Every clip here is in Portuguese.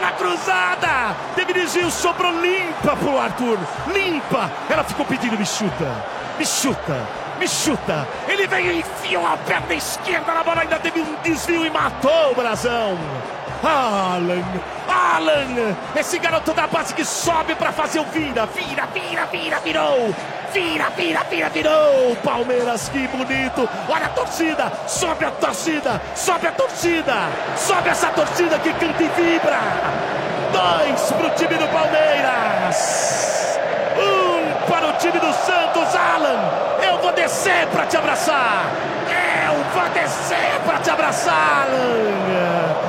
bola cruzada. Teve desvio, sobrou limpa pro Arthur. Limpa. Ela ficou pedindo, me chuta. Me chuta. Me chuta. Ele veio e enfiou a perna esquerda na bola. Ainda teve um desvio e matou o Brasão. Alan, esse garoto da base que sobe pra fazer o virou. Virou. Palmeiras, que bonito. Olha a torcida, sobe a torcida. Sobe essa torcida que canta e vibra. 2 pro time do Palmeiras. 1 para o time do Santos. Alan, eu vou descer pra te abraçar. Alan.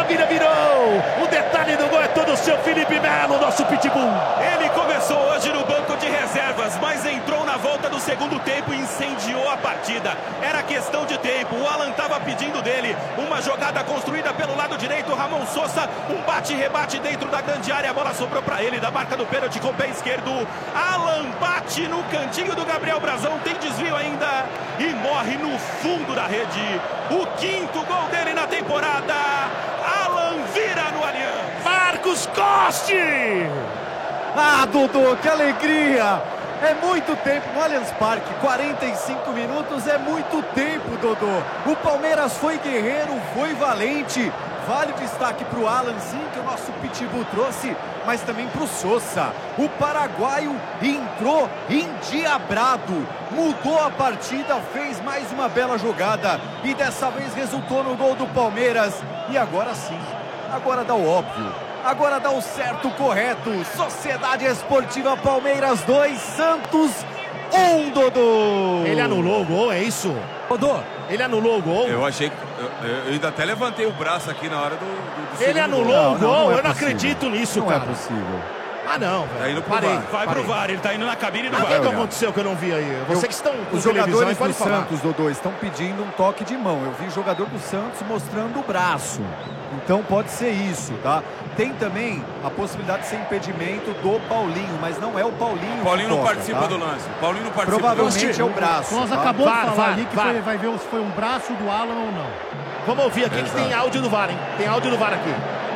Virou. O detalhe do gol é todo seu, Felipe Melo, nosso pitbull. Ele começou hoje no banco de reservas, mas entrou na volta do segundo tempo e incendiou a partida. Era questão de tempo, o Alan estava pedindo dele. Uma jogada construída pelo lado direito, Ramon Sosa, um bate-rebate dentro da grande área. A bola sobrou para ele, da marca do pênalti com o pé esquerdo. Alan bate no cantinho do Gabriel Brasão, tem desvio ainda e morre no fundo da rede. O 5º gol dele na temporada. Alan vira no Allianz. Marcos Coste! Ah, Dodô, que alegria! É muito tempo no Allianz Parque, 45 minutos é muito tempo, Dodô. O Palmeiras foi guerreiro, foi valente. Vale o destaque para o Alan, sim, que o nosso pitbull trouxe, mas também para o Sosa. O paraguaio entrou endiabrado, mudou a partida, fez mais uma bela jogada e dessa vez resultou no gol do Palmeiras. E agora sim, agora dá o óbvio, agora dá o certo, correto. Sociedade Esportiva Palmeiras 2, Santos 1, Dodô. Ele anulou o gol, é isso? Dodô, ele anulou o gol? Eu achei que... Eu ainda até levantei o braço aqui na hora do ele anulou o gol? Eu não acredito nisso, cara. Não é possível. Ah, não, velho. Tá indo pro VAR. Vai pro VAR, ele tá indo na cabine do VAR. VAR. O que aconteceu que eu não vi aí? Você que estão com os jogadores do falar. Santos, Dodô, estão pedindo um toque de mão. Eu vi o jogador do Santos mostrando o braço. Então pode ser isso, tá? Tem também a possibilidade de ser impedimento do Paulinho, mas não é o Paulinho. O Paulinho não toca, participa tá? do lance. O Paulinho não participa Provavelmente do lance. é o braço. Nós tá? acabou de falar VAR, ali que vai ver se foi um braço do Alan ou não. Vamos ouvir aqui que tem áudio do VAR, hein? Tem áudio do VAR aqui.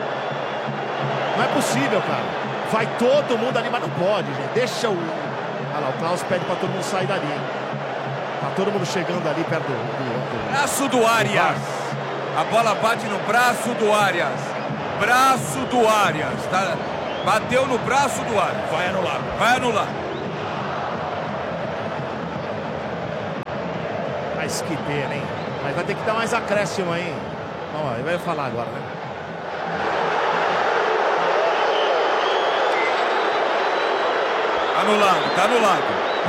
Não é possível, cara. Vai todo mundo ali, mas não pode, gente. Deixa o... Olha lá, o Klaus pede pra todo mundo sair dali, hein? Tá todo mundo chegando ali perto do... Braço do Arias. A bola bate no braço do Arias. Braço do Arias. Tá? Bateu no braço do Arias. Vai anular. Vai anular. Mas que pena, hein? Mas vai ter que dar mais acréscimo aí. Ó, ele vai falar agora, né? Anulado, tá anulado.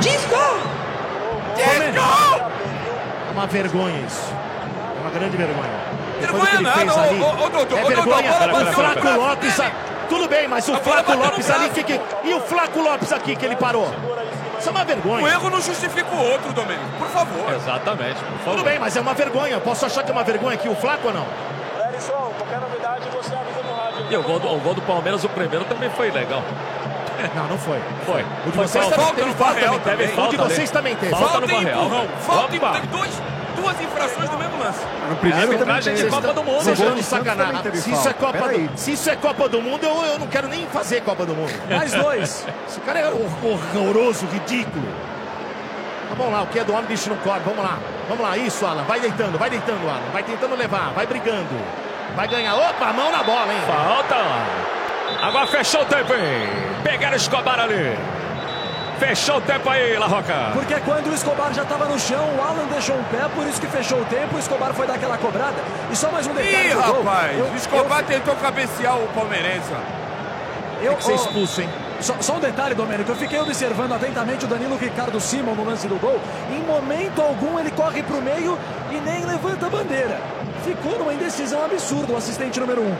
É uma vergonha isso. É uma grande vergonha. Vergonha nada, Dodô. É vergonha. O Flaco no Lopes... Tudo bem, mas o Flaco Lopes ali... E o Flaco Lopes aqui que ele parou? Isso é uma vergonha. Um erro não justifica o outro, Domênico. Por favor. Exatamente, por favor. Tudo bem, mas é uma vergonha. Eu posso achar que é uma vergonha aqui o Flaco ou não? Elisson, qualquer novidade você avisa no rádio. E o gol do Palmeiras, o primeiro, também foi legal. Não foi. Foi. O de vocês também teve falta também. O de vocês também teve. Falta no Barreal. Falta, tem duas infrações no mesmo lance. No primeiro arbitragem de Copa do Mundo. Vocês gol estão do de Santos sacanagem. também teve Se isso é Copa do Mundo, eu não quero nem fazer Copa do Mundo. Mais 2. Esse cara é horroroso, ridículo. Tá bom lá, o que é do homem, bicho não corre. Vamos lá, isso, Alan. Vai deitando, Alan. Vai tentando levar, vai brigando. Vai ganhar. Opa, mão na bola, hein? Falta lá. Agora fechou o tempo, hein? Pegaram o Escobar ali. Fechou o tempo aí, La Roca. Porque quando o Escobar já estava no chão, o Alan deixou um pé, por isso que fechou o tempo, o Escobar foi dar aquela cobrada. E só mais um detalhe. Ih, rapaz, o Escobar tentou cabecear o palmeirense, ó. Tem que ser expulso, hein? Só um detalhe, Domênico, eu fiquei observando atentamente o Danilo Ricardo Simon no lance do gol. Em momento algum ele corre pro meio e nem levanta a bandeira. Ficou numa indecisão absurda o assistente número 1.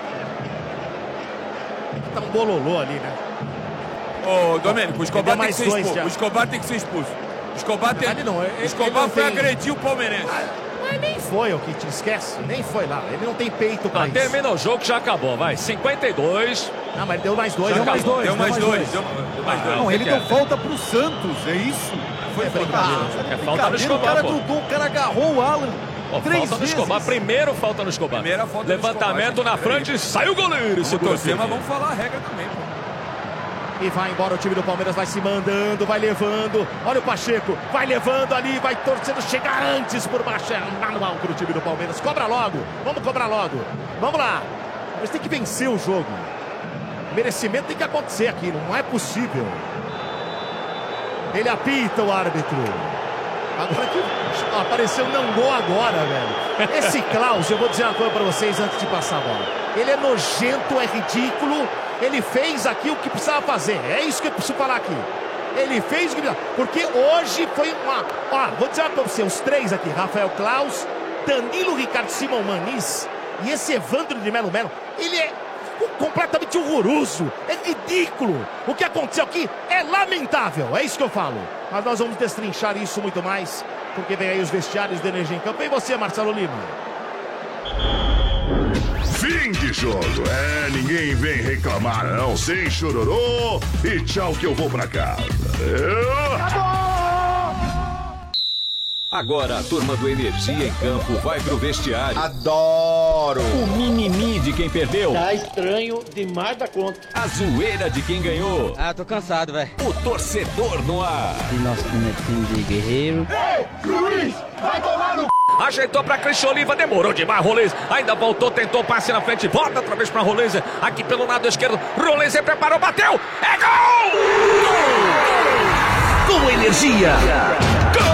Tá um bololô ali, né? Ô, Domênico, o Escobar tem que ser expulso. Já. O Escobar tem que ser expulso. O Escobar tem... O Escobar foi agredir o palmeirense. Mas nem foi o que te esquece. Nem foi lá. Ele não tem peito pra isso. Termina o jogo, já acabou, vai. 52. Não, mas deu mais 2. Deu mais 2. Não, ele deu falta pro Santos, é isso? Foi brincadeira. É falta no Escobar, o cara agarrou o Alan. Falta no Escobar. Primeiro falta no Escobar. Primeira falta Levantamento no Escobar, na frente, saiu o goleiro. Vamos torcer, mas vamos falar a regra também, pô. E vai embora o time do Palmeiras, vai se mandando, vai levando. Olha o Pacheco, vai levando ali, vai torcendo, chegar antes por baixo. É manual para o time do Palmeiras. Cobra logo, vamos cobrar logo. Vamos lá. Mas tem que vencer o jogo. Merecimento tem que acontecer aqui, não é possível. Ele apita o árbitro. Agora que apareceu não gol agora, velho. Esse Klaus, eu vou dizer uma coisa pra vocês antes de passar a bola. Ele é nojento, é ridículo. Ele fez aqui o que precisava fazer. É isso que eu preciso falar aqui. Ele fez o que precisava. Porque hoje foi uma... Ó, vou dizer uma coisa pra você. Os três aqui. Rafael Klaus, Danilo, Ricardo, Simão, Maniz. E esse Evandro de Melo Melo. Ele é completamente horroroso. É ridículo. O que aconteceu aqui é lamentável. É isso que eu falo. Mas nós vamos destrinchar isso muito mais. Porque vem aí os vestiários do Energia em Campo. E você, Marcelo Lima? Fim de jogo. Ninguém vem reclamar não. Sem chororô. E tchau que eu vou pra casa. Agora a turma do Energia em Campo vai pro vestiário. Adoro! O mimimi de quem perdeu. Tá estranho demais da conta. A zoeira de quem ganhou. Ah, tô cansado, velho. O torcedor no ar. E nosso time de guerreiro. Ei, Luiz! Vai tomar no... Ajeitou para Cristian Oliva, demorou demais, Rolês. Ainda voltou, tentou passe na frente, volta outra vez para Rolês. Aqui pelo lado esquerdo, Rolês preparou, bateu. É gol! Gol! Com Energia.